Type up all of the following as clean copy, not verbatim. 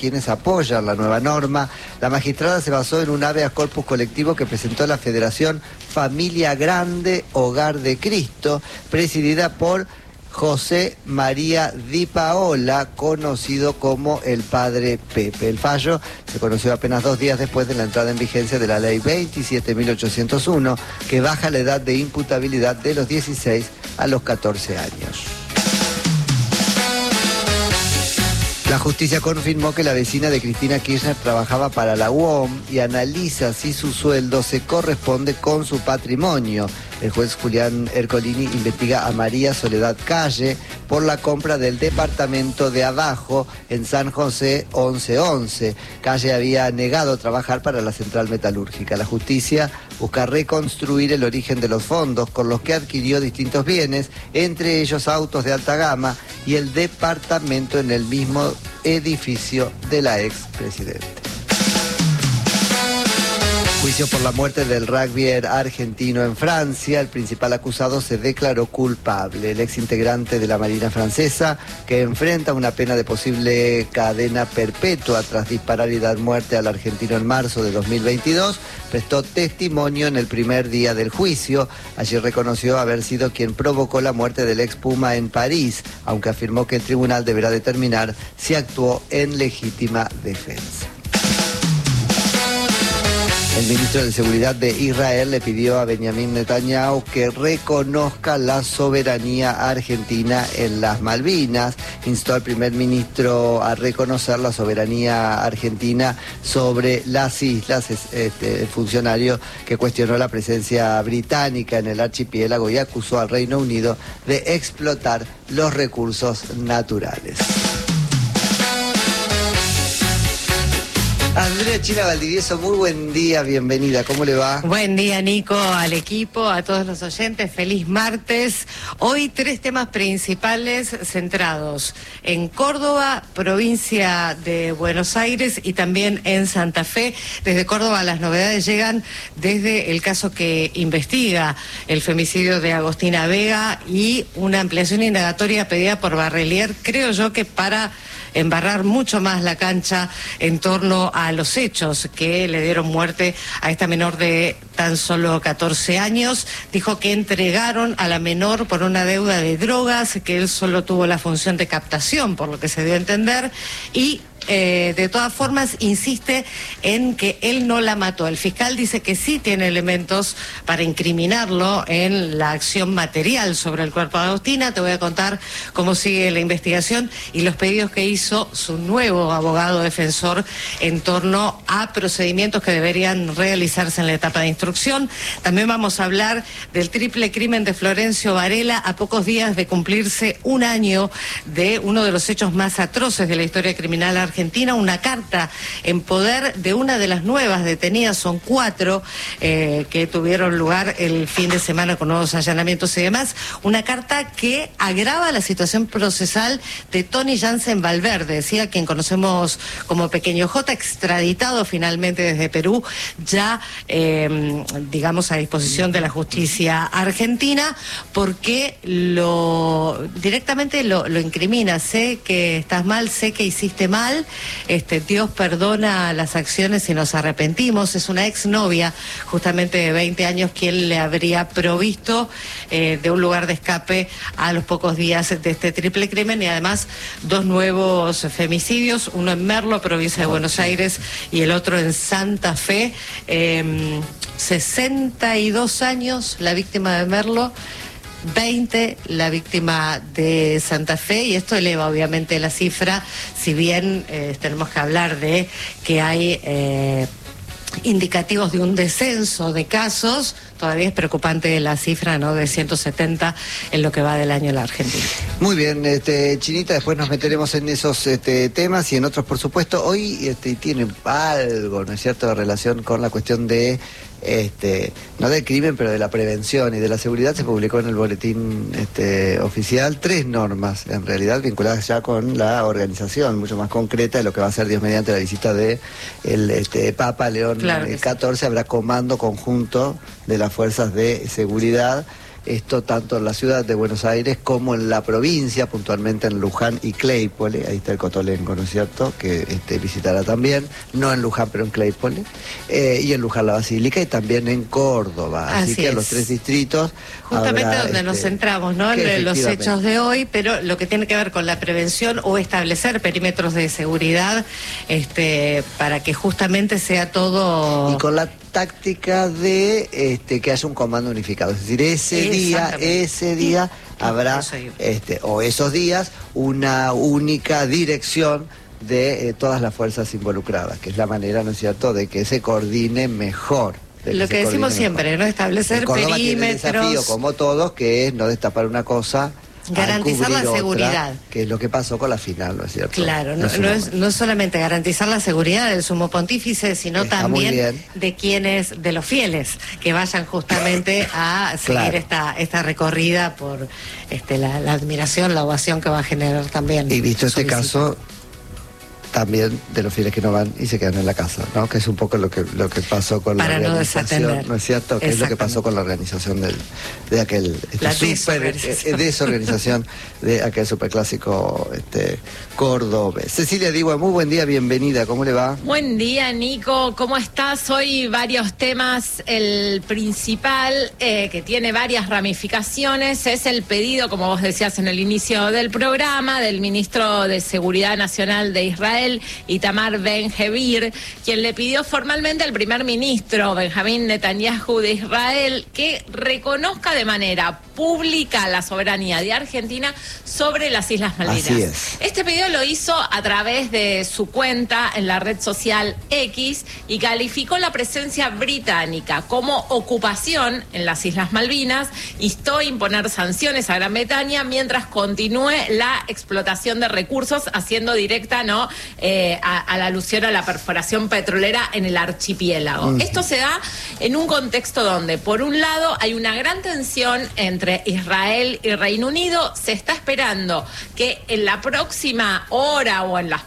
quienes apoyan la nueva norma. La magistrada se basó en un habeas corpus colectivo que presentó la Federación Familia Grande Hogar de Cristo, presidida por José María Di Paola, conocido como el Padre Pepe. El fallo se conoció apenas 2 días después de la entrada en vigencia de la Ley 27.801, que baja la edad de imputabilidad de los 16 a los 14 años. La justicia confirmó que la vecina de Cristina Kirchner trabajaba para la UOM y analiza si su sueldo se corresponde con su patrimonio. El juez Julián Ercolini investiga a María Soledad Calle por la compra del departamento de abajo en San José 1111. Calle había negado trabajar para la central metalúrgica. La justicia busca reconstruir el origen de los fondos con los que adquirió distintos bienes, entre ellos autos de alta gama y el departamento en el mismo edificio de la expresidenta. Juicio por la muerte del rugbyer argentino en Francia. El principal acusado se declaró culpable. El exintegrante de la Marina francesa, que enfrenta una pena de posible cadena perpetua tras disparar y dar muerte al argentino en marzo de 2022, prestó testimonio en el primer día del juicio. Allí reconoció haber sido quien provocó la muerte del ex Puma en París, aunque afirmó que el tribunal deberá determinar si actuó en legítima defensa. El ministro de Seguridad de Israel le pidió a Benjamín Netanyahu que reconozca la soberanía argentina en las Malvinas. Instó al primer ministro a reconocer la soberanía argentina sobre las islas. El funcionario que cuestionó la presencia británica en el archipiélago y acusó al Reino Unido de explotar los recursos naturales. Andrea China Valdivieso, muy buen día, bienvenida, ¿cómo le va? Buen día, Nico, al equipo, a todos los oyentes, feliz martes. Hoy 3 temas principales centrados en Córdoba, provincia de Buenos Aires y también en Santa Fe. Desde Córdoba las novedades llegan desde el caso que investiga el femicidio de Agostina Vega y una ampliación indagatoria pedida por Barrelier, creo yo que para embarrar mucho más la cancha en torno a los hechos que le dieron muerte a esta menor de tan solo 14 años. Dijo que entregaron a la menor por una deuda de drogas, que él solo tuvo la función de captación, por lo que se dio a entender, y de todas formas insiste en que él no la mató. El fiscal dice que sí tiene elementos para incriminarlo en la acción material sobre el cuerpo de Agostina. Te voy a contar cómo sigue la investigación y los pedidos que hizo su nuevo abogado defensor en torno a procedimientos que deberían realizarse en la etapa de instrucción. También vamos a hablar del triple crimen de Florencio Varela a pocos días de cumplirse 1 año de uno de los hechos más atroces de la historia criminal argentina, una carta en poder de una de las nuevas detenidas, son 4 que tuvieron lugar el fin de semana con nuevos allanamientos y demás, una carta que agrava la situación procesal de Tony Jansen Valverde, decía, quien conocemos como Pequeño J, extraditado finalmente desde Perú, ya digamos a disposición de la justicia argentina, porque directamente lo incrimina. Sé que estás mal, sé que hiciste mal, Dios perdona las acciones si nos arrepentimos. Es una exnovia justamente de 20 años quien le habría provisto de un lugar de escape a los pocos días de este triple crimen, y además 2 nuevos femicidios, uno en Merlo, provincia de Buenos Aires, y el otro en Santa Fe. 62 años la víctima de Merlo, 20 la víctima de Santa Fe, y esto eleva obviamente la cifra, si bien tenemos que hablar de que hay indicativos de un descenso de casos. Todavía es preocupante la cifra, ¿no?, de 170 en lo que va del año en la Argentina. Muy bien, Chinita, después nos meteremos en esos temas y en otros, por supuesto. Hoy tiene algo, ¿no es cierto?, de relación con la cuestión de, no del crimen, pero de la prevención y de la seguridad. Se publicó en el boletín oficial 3 normas, en realidad vinculadas ya con la organización, mucho más concreta de lo que va a ser, Dios mediante, la visita de el Papa León XIV. Habrá comando conjunto de las fuerzas de seguridad esto tanto en la ciudad de Buenos Aires como en la provincia, puntualmente en Luján y Claypole. Ahí está el Cotolengo, ¿no es cierto?, que visitará también, no en Luján pero en Claypole, y en Luján la Basílica y también en Córdoba. Así que en los 3 distritos justamente habrá, donde nos centramos, ¿no?, en los hechos de hoy, pero lo que tiene que ver con la prevención o establecer perímetros de seguridad para que justamente sea todo... Y con la táctica de que haya un comando unificado, es decir, ese día habrá, o esos días, una única dirección de todas las fuerzas involucradas, que es la manera, ¿no es cierto?, de que se coordine mejor. Lo que decimos siempre, ¿no?, establecer perímetros. Tiene el desafío, como todos, que es no destapar una cosa, garantizar la seguridad. Que es lo que pasó con la final, ¿no es cierto? Claro, no es solamente garantizar la seguridad del sumo pontífice, sino también de los fieles, que vayan justamente a seguir esta recorrida por la admiración, la ovación que va a generar también. Y visto este caso, también de los fieles que no van y se quedan en la casa, ¿no? Que es un poco lo que pasó con la organización, ¿no es cierto? Que es lo que pasó con la organización de aquel desorganización de aquel superclásico cordobés. Cecilia Digua, muy buen día, bienvenida, ¿cómo le va? Buen día, Nico, ¿cómo estás? Hoy varios temas. El principal, que tiene varias ramificaciones, es el pedido, como vos decías en el inicio del programa, del ministro de Seguridad Nacional de Israel, Itamar Ben-Gvir, quien le pidió formalmente al primer ministro Benjamín Netanyahu de Israel que reconozca de manera pública la soberanía de Argentina sobre las Islas Malvinas. Así es. Este pedido lo hizo a través de su cuenta en la red social X y calificó la presencia británica como ocupación en las Islas Malvinas, instó a imponer sanciones a Gran Bretaña mientras continúe la explotación de recursos, haciendo directa a la alusión a la perforación petrolera en el archipiélago. Esto se da en un contexto donde, por un lado, hay una gran tensión entre Israel y Reino Unido. Se está esperando que en la próxima hora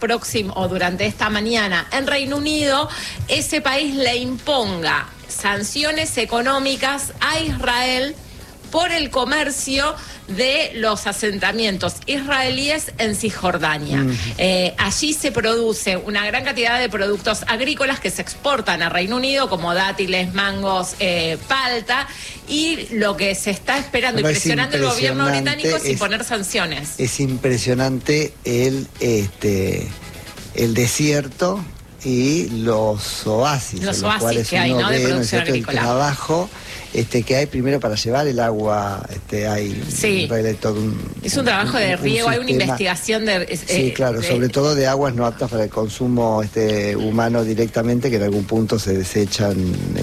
o durante esta mañana en Reino Unido, ese país le imponga sanciones económicas a Israel por el comercio de los asentamientos israelíes en Cisjordania. Allí se produce una gran cantidad de productos agrícolas que se exportan a Reino Unido, como dátiles, mangos, palta, y lo que se está esperando y presionando el gobierno británico es imponer sanciones. Es impresionante el desierto y los oasis, los oasis que hay, ¿no?, de producción agrícola. El trabajo que hay primero para llevar el agua, hay todo es un trabajo de riego, hay una investigación sobre todo de aguas no aptas para el consumo humano directamente, que en algún punto se desechan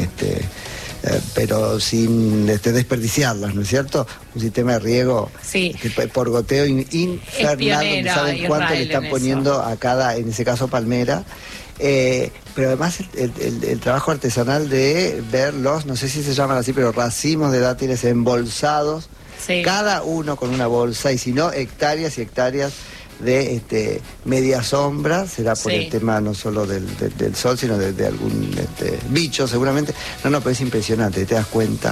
pero sin desperdiciarlas, ¿no es cierto? Un sistema de riego por goteo infernal, donde saben cuánto le están poniendo a cada, en ese caso, palmera. Pero además el trabajo artesanal de ver no sé si se llaman así, pero racimos de dátiles embolsados, cada uno con una bolsa, y si no, hectáreas y hectáreas de media sombra, será por el tema no solo del sol, sino de algún bicho seguramente. No, pero es impresionante, te das cuenta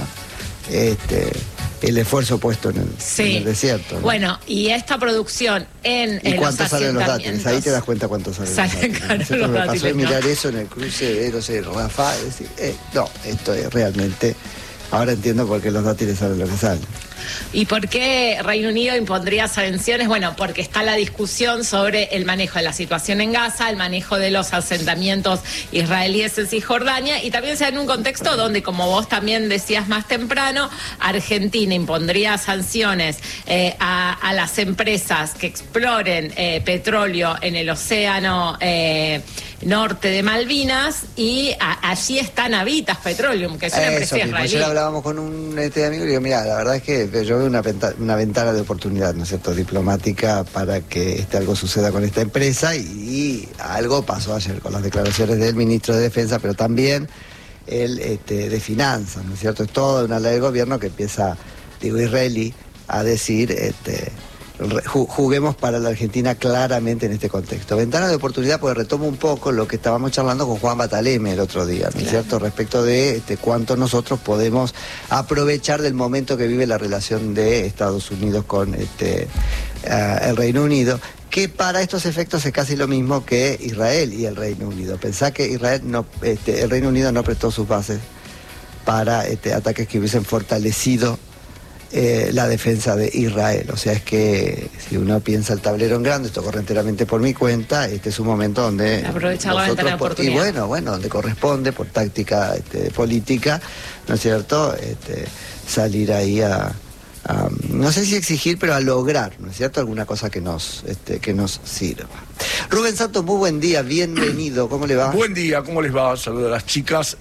el esfuerzo puesto en el desierto, ¿no? Bueno, y esta producción ¿Y cuánto salen los dátiles? Ahí te das cuenta cuánto salen los dátiles. Me pasó a mirar eso en el cruce de, Rafa, decir, esto es realmente... Ahora entiendo por qué los dátiles salen lo que salen. ¿Y por qué Reino Unido impondría sanciones? Bueno, porque está la discusión sobre el manejo de la situación en Gaza, el manejo de los asentamientos israelíes en Cisjordania, y también se da en un contexto donde, como vos también decías más temprano, Argentina impondría sanciones a las empresas que exploren petróleo en el océano norte de Malvinas, y allí está Navitas Petroleum, que es una empresa israelí. Ayer hablábamos con un amigo y le digo, mira, la verdad es que yo veo una ventana de oportunidad, ¿no es cierto?, diplomática, para que algo suceda con esta empresa, y algo pasó ayer con las declaraciones del ministro de Defensa, pero también el de Finanzas, ¿no es cierto? Es toda una ley de gobierno que empieza, israelí, a decir juguemos para la Argentina claramente en este contexto. Ventana de oportunidad, porque retomo un poco lo que estábamos charlando con Juan Bataleme el otro día, ¿no es cierto? Respecto de cuánto nosotros podemos aprovechar del momento que vive la relación de Estados Unidos con el Reino Unido, que para estos efectos es casi lo mismo que Israel y el Reino Unido. Pensá que el Reino Unido no prestó sus bases para ataques que hubiesen fortalecido la defensa de Israel. O sea, es que si uno piensa el tablero en grande, esto corre enteramente por mi cuenta, este es un momento donde aprovechar la ventana de oportunidad. Y bueno, donde corresponde por táctica política, ¿no es cierto? Salir ahí a no sé si exigir, pero a lograr, ¿no es cierto?, alguna cosa que nos sirva. Rubén Santos, muy buen día, bienvenido, ¿cómo le va? Buen día, ¿cómo les va? Saludos a las chicas.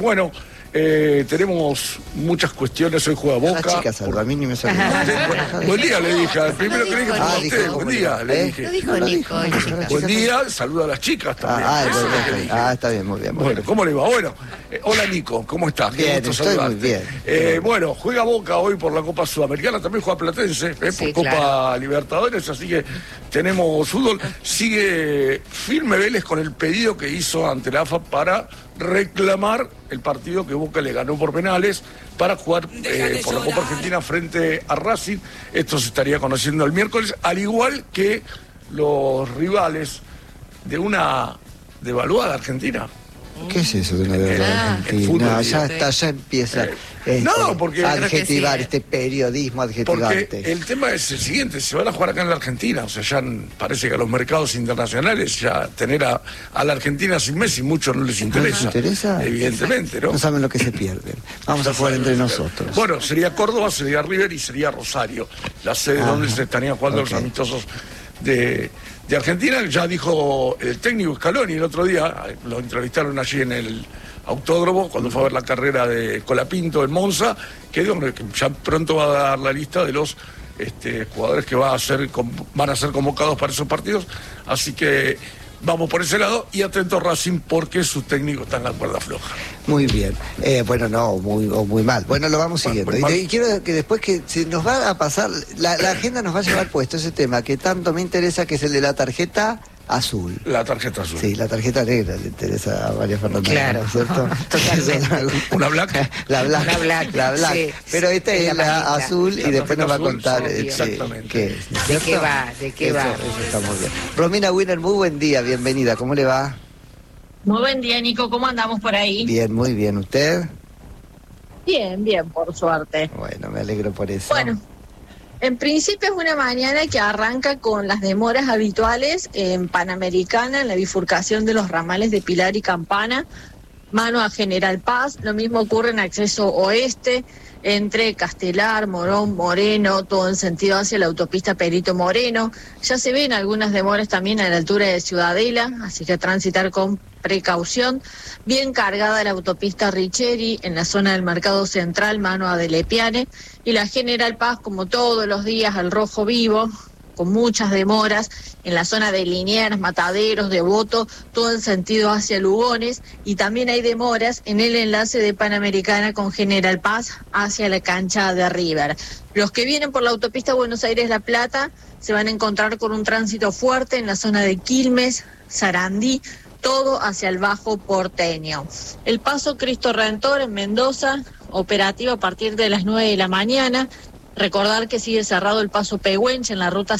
Tenemos muchas cuestiones, hoy juega Boca. A las chicas, a mí ni me salió. Buen día, le dije, el primero que le dije fue a usted, buen día, le dije. Lo dijo Nico, chicas. Buen día, saluda a las chicas también. Está bien, muy bien. Bueno, ¿cómo le va? Bueno, hola Nico, ¿cómo estás? Bien, estoy muy bien. Juega Boca hoy por la Copa Sudamericana, también juega Platense, por Copa Libertadores, así que tenemos fútbol. Sigue firme Vélez con el pedido que hizo ante la AFA para reclamar el partido que Boca le ganó por penales para jugar por la Copa Argentina frente a Racing. Esto se estaría conociendo el miércoles, al igual que los rivales de una devaluada Argentina. ¿Qué es eso de una devaluada Argentina? Ya empieza porque a adjetivar periodismo adjetivante. Porque el tema es el siguiente, se van a jugar acá en la Argentina, o sea, ya parece que a los mercados internacionales ya tener a la Argentina sin Messi mucho no les interesa. ¿No les interesa? Evidentemente, ¿no? No saben lo que se pierden. Vamos a jugar entre nosotros. Bueno, sería Córdoba, sería River y sería Rosario, la sede donde se estarían jugando los amistosos de Argentina. Ya dijo el técnico Scaloni el otro día, lo entrevistaron allí en el autódromo cuando fue a ver la carrera de Colapinto en Monza, que ya pronto va a dar la lista de los jugadores que van a ser convocados para esos partidos, así que vamos por ese lado y atento Racing porque su técnico está en la cuerda floja. Muy bien. Muy mal. Bueno, lo vamos siguiendo. Y quiero que después que se nos va a pasar, la agenda nos va a llevar puesto ese tema que tanto me interesa, que es el de la tarjeta azul. La tarjeta azul. Sí, la tarjeta negra le interesa a María Fernanda. Claro, ¿no es cierto? Totalmente. ¿Una black? La black. Sí, sí, pero esta es la azul y después nos va a contar exactamente qué es. ¿no es ¿De cierto? qué va? Eso está muy bien. Romina Wiener, muy buen día, bienvenida. ¿Cómo le va? Muy buen día, Nico. ¿Cómo andamos por ahí? Bien, muy bien. ¿Usted? Bien, por suerte. Bueno, me alegro por eso. Bueno, en principio es una mañana que arranca con las demoras habituales en Panamericana, en la bifurcación de los ramales de Pilar y Campana, mano a General Paz. Lo mismo ocurre en acceso oeste, entre Castelar, Morón, Moreno, todo en sentido hacia la autopista Perito Moreno. Ya se ven algunas demoras también a la altura de Ciudadela, así que transitar con precaución. Bien cargada la autopista Richeri en la zona del Mercado Central, mano a Delepiane, y la General Paz, como todos los días, al rojo vivo, con muchas demoras en la zona de Liniers, Mataderos, Devoto, todo en sentido hacia Lugones, y también hay demoras en el enlace de Panamericana con General Paz hacia la cancha de River. Los que vienen por la autopista Buenos Aires-La Plata se van a encontrar con un tránsito fuerte en la zona de Quilmes, Sarandí, todo hacia el Bajo Porteño. El paso Cristo Redentor en Mendoza, operativo a partir de las 9 de la mañana. Recordar que sigue cerrado el paso Pehuenche en la ruta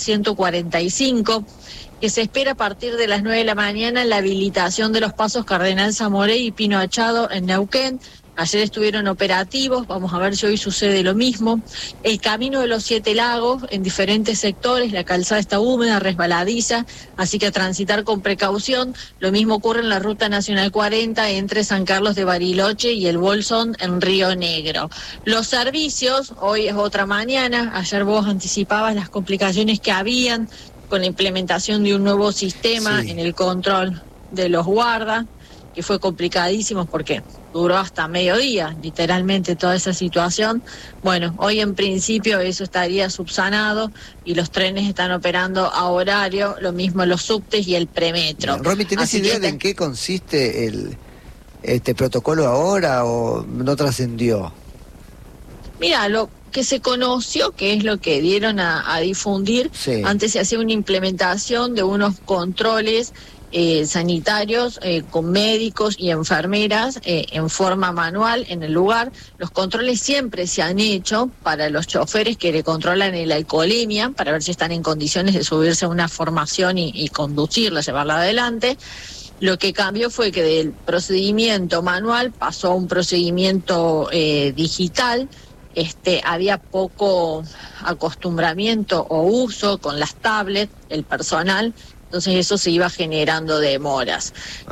145, que se espera a partir de las 9 de la mañana la habilitación de los pasos Cardenal Zamoré y Pino Achado en Neuquén. Ayer estuvieron operativos, vamos a ver si hoy sucede lo mismo. El camino de los 7 lagos en diferentes sectores, la calzada está húmeda, resbaladiza, así que a transitar con precaución. Lo mismo ocurre en la ruta nacional 40 entre San Carlos de Bariloche y el Bolsón en Río Negro. Los servicios, hoy es otra mañana, ayer vos anticipabas las complicaciones que habían con la implementación de un nuevo sistema en el control de los guardas, que fue complicadísimo porque duró hasta mediodía, literalmente, toda esa situación. Bueno, hoy en principio eso estaría subsanado y los trenes están operando a horario, lo mismo los subtes y el premetro. Romy, ¿tenés idea de en qué consiste este protocolo ahora o no trascendió? Mira, lo que se conoció, que es lo que dieron a difundir, Sí. antes se hacía una implementación de unos controles sanitarios con médicos y enfermeras en forma manual en el lugar. Los controles siempre se han hecho para los choferes que le controlan la alcoholemia, para ver si están en condiciones de subirse a una formación y conducirla, llevarla adelante. Lo que cambió fue que del procedimiento manual pasó a un procedimiento digital. Había poco acostumbramiento o uso con las tablets, el personal, entonces eso se iba generando demoras.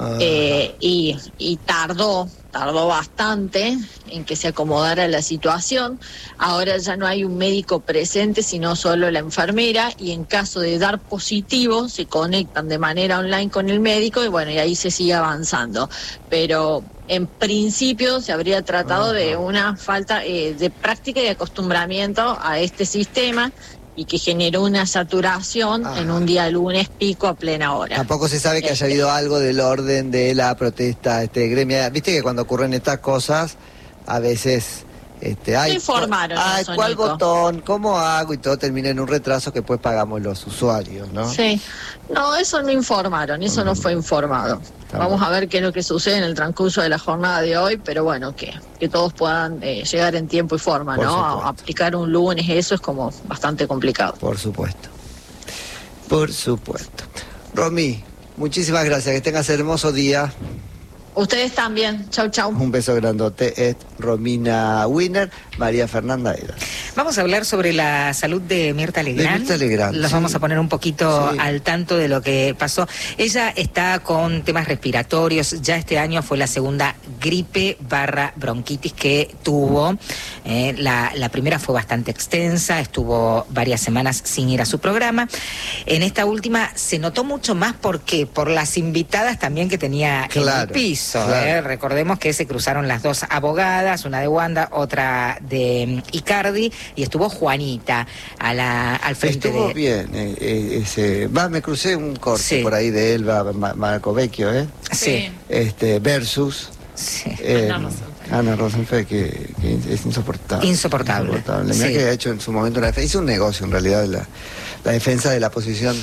Y tardó bastante en que se acomodara la situación. Ahora ya no hay un médico presente, sino solo la enfermera, y en caso de dar positivo se conectan de manera online con el médico y bueno, y ahí se sigue avanzando. Pero en principio se habría tratado de una falta de práctica y de acostumbramiento a este sistema, y que generó una saturación en un día lunes pico a plena hora. Tampoco se sabe que haya habido algo del orden de la protesta gremia. Viste que cuando ocurren estas cosas, a veces... No informaron eso, ¿cuál Nico? botón? ¿Cómo hago? Y todo termina en un retraso que después pagamos los usuarios, ¿no? Sí. No, eso no informaron, eso no fue informado. Vamos a ver qué es lo que sucede en el transcurso de la jornada de hoy, pero bueno, que todos puedan llegar en tiempo y forma, Por ¿no? supuesto. A aplicar un lunes, eso es como bastante complicado. Por supuesto. Por supuesto. Romy, muchísimas gracias. Que tengas hermoso día. Ustedes también. Chau, chau. Un beso grandote. Es Romina Wiener, María Fernanda Eda. Vamos a hablar sobre la salud de Mirta Legrand. De Mirta Legrand, Los sí. vamos a poner un poquito Sí. al tanto de lo que pasó. Ella está con temas respiratorios. Ya este año fue la segunda gripe / bronquitis que tuvo. La primera fue bastante extensa, estuvo varias semanas sin ir a su programa. En esta última se notó mucho más porque por las invitadas también que tenía en el piso. Claro. Recordemos que se cruzaron las dos abogadas, una de Wanda, otra de Icardi, y estuvo Juanita al frente Estuvo de... bien. Me crucé un corte Sí. por ahí de Elba Marco Vecchio, Sí. Versus Sí. Ana Rosenfeld, que es insoportable. Insoportable. Mira Sí. que ha hecho en su momento hizo un negocio en realidad la defensa de la posición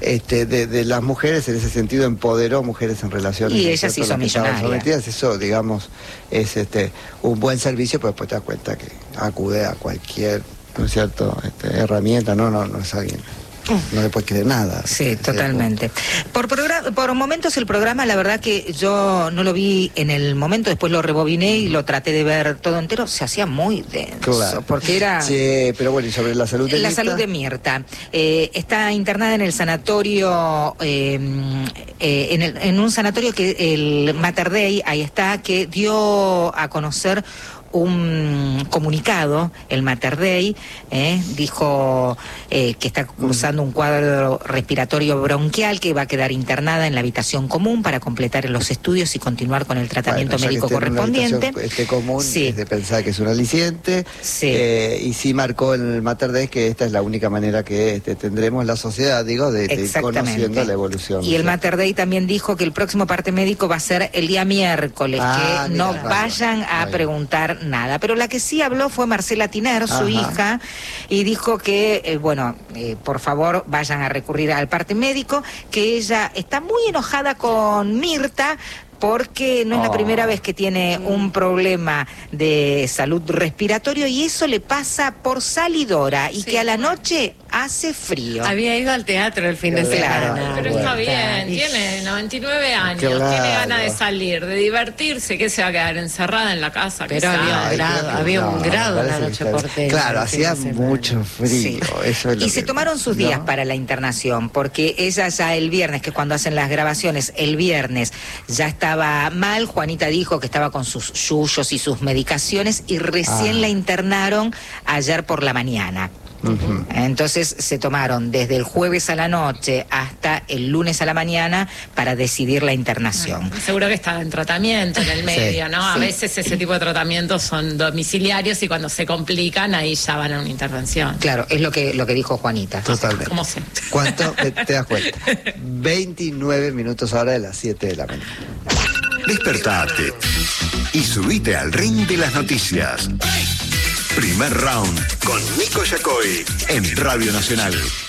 de las mujeres. En ese sentido empoderó mujeres en relaciones. Y ¿no es ella se cierto? hizo Las que estaban millonaria. sometidas. Eso, digamos, es un buen servicio, pero después te das cuenta que acude a cualquier, ¿no es cierto?, herramienta. No es alguien. No le puedes creer nada. Sí, totalmente. Por momentos el programa, la verdad que yo no lo vi en el momento, después lo rebobiné y lo traté de ver todo entero, se hacía muy denso, Claro. porque era... Sí, pero bueno, y sobre la salud de La Mirta? salud de Mirta. Está internada en el sanatorio, en un sanatorio que el Mater Dei, ahí está, que dio a conocer un comunicado, el Mater Dei, dijo que está cursando un cuadro respiratorio bronquial, que va a quedar internada en la habitación común para completar los estudios y continuar con el tratamiento Bueno, ya médico que esté en una correspondiente. habitación, común, Sí. es de pensar que es un aliciente. Sí. Y sí marcó en el Mater Dei que esta es la única manera que tendremos la sociedad, de ir Exactamente. conociendo la evolución. Y el Mater Dei también dijo que el próximo parte médico va a ser el día miércoles, que no mira, vayan a bueno. preguntar nada. Pero la que sí habló fue Marcela Tiner, su Ajá. hija, y dijo que, por favor vayan a recurrir al parte médico, que ella está muy enojada con Mirta, porque no es la primera vez que tiene un problema de salud respiratorio y eso le pasa por salidora y Sí, que a la noche hace frío. Había ido al teatro el fin de Claro. semana. Pero está Bueno. bien, tiene 99 años, Claro. tiene ganas de salir, de divertirse, que se va a quedar encerrada en la casa. Pero que había sabe. había un grado parece la que noche está- porteña. Claro, el fin de hacía semana. mucho frío. Sí. Eso es lo Y se que- tomaron sus días ¿no? para la internación, porque ella ya el viernes, que es cuando hacen las grabaciones, el viernes ya estaba mal. Juanita dijo que estaba con sus yuyos y sus medicaciones y recién la internaron ayer por la mañana. Ujú. Entonces se tomaron desde el jueves a la noche hasta el lunes a la mañana para decidir la internación. Seguro que está en tratamiento en el medio, ¿no? A veces ese tipo de tratamientos son domiciliarios y cuando se complican ahí ya van a una intervención. Claro, es lo que dijo Juanita. Totalmente. ¿Cómo sé? ¿Cuánto? Te das cuenta. 29 minutos ahora de las 7 de la mañana. Despertate y subite al ring de las noticias. Primer Round con Nico Yacoy en Radio Nacional.